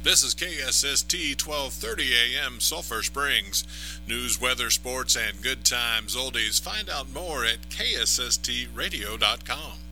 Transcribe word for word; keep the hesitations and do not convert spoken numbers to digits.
This is K S S T twelve thirty A M Sulphur Springs. News, weather, sports, and good times oldies. Find out more at K S S T radio dot com.